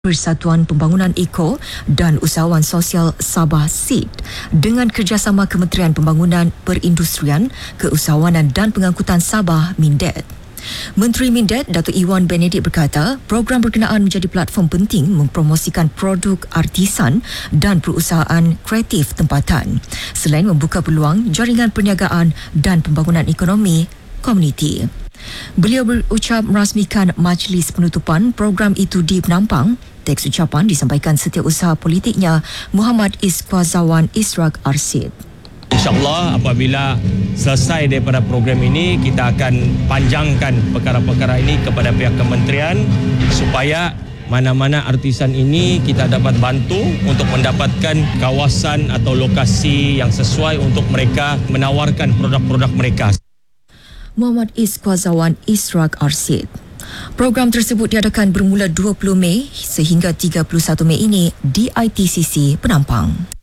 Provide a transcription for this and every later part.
Persatuan Pembangunan Eko dan Usahawan Sosial Sabah SID dengan kerjasama Kementerian Pembangunan Perindustrian, Keusahawanan dan Pengangkutan Sabah Mindet. Menteri Mindet Datuk Iwan Benedik berkata, program berkenaan menjadi platform penting mempromosikan produk artisan dan perusahaan kreatif tempatan selain membuka peluang jaringan perniagaan dan pembangunan ekonomi komuniti. Beliau berucap merasmikan majlis penutupan program itu di Penampang. Teks ucapan disampaikan Setiausaha Politiknya Muhammad Iskwazawan Israk Arsid. InsyaAllah apabila selesai daripada program ini, kita akan panjangkan perkara-perkara ini kepada pihak kementerian supaya mana-mana artisan ini kita dapat bantu untuk mendapatkan kawasan atau lokasi yang sesuai untuk mereka menawarkan produk-produk mereka. Muhammad Iskwazawan Israk Arsid. Program tersebut diadakan bermula 20 Mei sehingga 31 Mei ini di ITCC Penampang.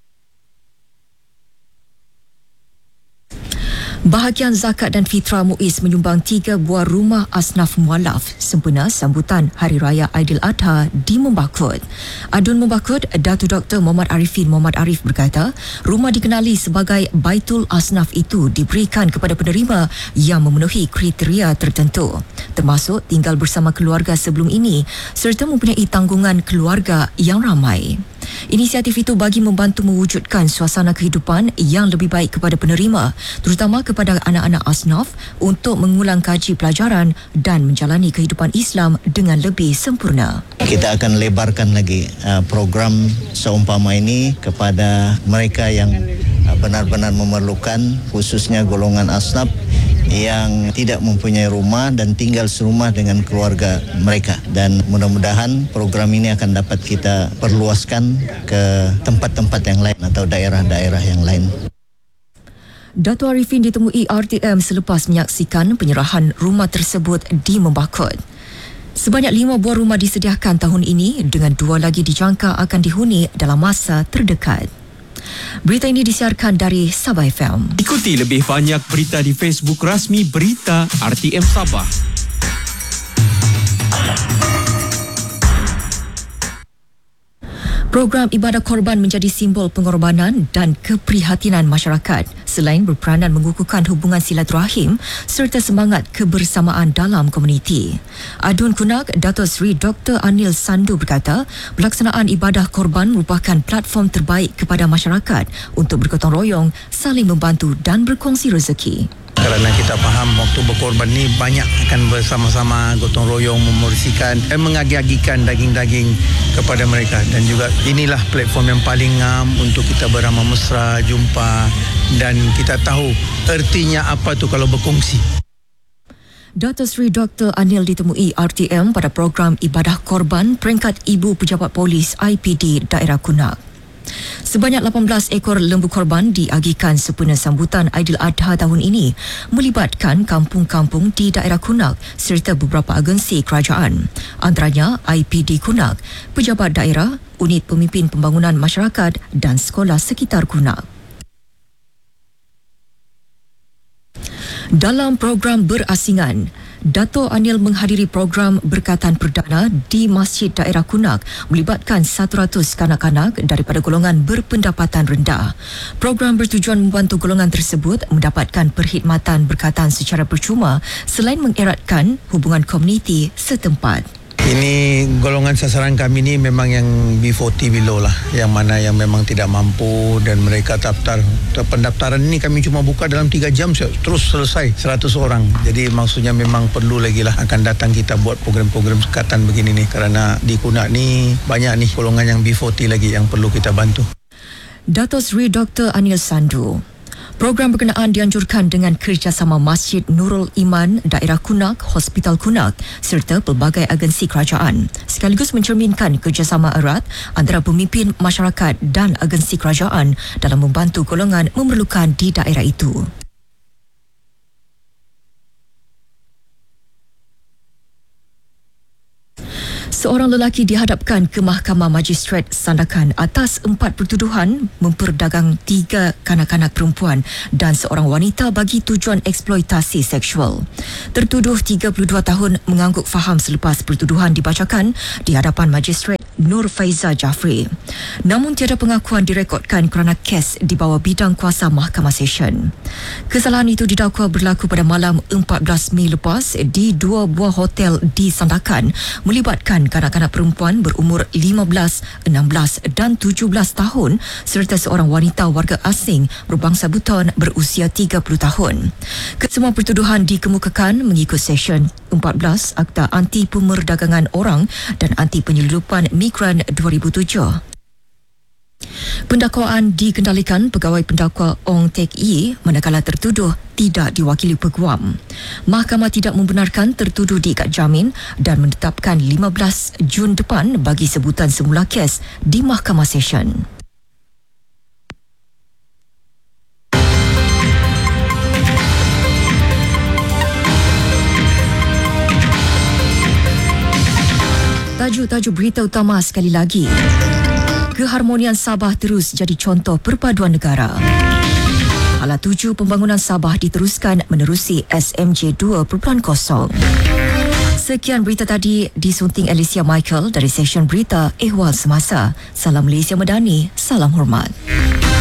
Bahagian Zakat dan Fitrah MUIS menyumbang 3 buah rumah asnaf mualaf sempena sambutan Hari Raya Aidiladha di Membakut. Adun Membakut, Datuk Dr. Muhammad Arifin Muhammad Arif berkata, rumah dikenali sebagai Baitul Asnaf itu diberikan kepada penerima yang memenuhi kriteria tertentu, termasuk tinggal bersama keluarga sebelum ini serta mempunyai tanggungan keluarga yang ramai. Inisiatif itu bagi membantu mewujudkan suasana kehidupan yang lebih baik kepada penerima, terutama kepada anak-anak asnaf untuk mengulang kaji pelajaran dan menjalani kehidupan Islam dengan lebih sempurna. Kita akan lebarkan lagi program seumpama ini kepada mereka yang benar-benar memerlukan, khususnya golongan asnaf yang tidak mempunyai rumah dan tinggal serumah dengan keluarga mereka, dan mudah-mudahan program ini akan dapat kita perluaskan ke tempat-tempat yang lain atau daerah-daerah yang lain. Datuk Arifin ditemui RTM selepas menyaksikan penyerahan rumah tersebut di Membakut. Sebanyak 5 buah rumah disediakan tahun ini dengan 2 lagi dijangka akan dihuni dalam masa terdekat. Berita ini disiarkan dari Sabah FM. Ikuti lebih banyak berita di Facebook rasmi Berita RTM Sabah. Program ibadah korban menjadi simbol pengorbanan dan keprihatinan masyarakat selain berperanan mengukuhkan hubungan silaturahim serta semangat kebersamaan dalam komuniti. Adun Kunak, Datuk Seri Dr. Anil Sandu berkata, pelaksanaan ibadah korban merupakan platform terbaik kepada masyarakat untuk bergotong royong, saling membantu dan berkongsi rezeki. Kerana kita faham waktu berkorban ni banyak akan bersama-sama gotong royong membersihkan dan mengagi-agikan daging-daging kepada mereka, dan juga inilah platform yang paling ngam untuk kita beramah mesra, jumpa, dan kita tahu ertinya apa tu kalau berkongsi. Datuk Seri Dr. Anil ditemui RTM pada program ibadah korban peringkat Ibu Pejabat Polis IPD Daerah Kunak. Sebanyak 18 ekor lembu korban diagihkan sempena sambutan Aidiladha tahun ini, melibatkan kampung-kampung di daerah Kunak serta beberapa agensi kerajaan, antaranya IPD Kunak, pejabat daerah, unit pemimpin pembangunan masyarakat dan sekolah sekitar Kunak. Dalam program berasingan, Dato' Anil menghadiri program berkatan perdana di Masjid Daerah Kunak melibatkan 100 kanak-kanak daripada golongan berpendapatan rendah. Program bertujuan membantu golongan tersebut mendapatkan perkhidmatan berkatan secara percuma selain mengeratkan hubungan komuniti setempat. Ini golongan sasaran kami ni memang yang B40 below lah, yang mana yang memang tidak mampu dan mereka daftar. Pendaftaran ini kami cuma buka dalam 3 jam terus selesai 100 orang. Jadi maksudnya memang perlu lagi lah akan datang kita buat program-program sekatan begini ni, kerana di Kunak ni banyak ni golongan yang B40 lagi yang perlu kita bantu. Datuk Seri Dr. Anil Sandu. Program berkenaan dianjurkan dengan kerjasama Masjid Nurul Iman, Daerah Kunak, Hospital Kunak serta pelbagai agensi kerajaan, sekaligus mencerminkan kerjasama erat antara pemimpin masyarakat dan agensi kerajaan dalam membantu golongan memerlukan di daerah itu. Seorang Seorang lelaki dihadapkan ke Mahkamah Magistrate Sandakan atas 4 pertuduhan memperdagang 3 kanak-kanak perempuan dan seorang wanita bagi tujuan eksploitasi seksual. Tertuduh 32 tahun mengangguk faham selepas pertuduhan dibacakan di hadapan Magistrate Nur Faiza Jafri. Namun tiada pengakuan direkodkan kerana kes di bawah bidang kuasa Mahkamah Session. Kesalahan itu didakwa berlaku pada malam 14 Mei lepas di 2 buah hotel di Sandakan melibatkan kanak-kanak perempuan berumur 15, 16 dan 17 tahun serta seorang wanita warga asing berbangsa Buton berusia 30 tahun. Kesemua pertuduhan dikemukakan mengikut Seksyen 14 Akta Anti Pemerdagangan Orang dan Anti Penyeludupan Migran 2007. Pendakwaan dikendalikan pegawai pendakwa Ong Tek Yi manakala tertuduh tidak diwakili peguam. Mahkamah tidak membenarkan tertuduh diikat jamin dan menetapkan 15 Jun depan bagi sebutan semula kes di Mahkamah Session. Tajuk-tajuk berita utama sekali lagi. Keharmonian Sabah terus jadi contoh perpaduan negara. Hala 7 pembangunan Sabah diteruskan menerusi SMJ 2.0. Sekian berita tadi disunting Alicia Michael dari Session Berita Ehwal Semasa. Salam Malaysia Madani, salam hormat.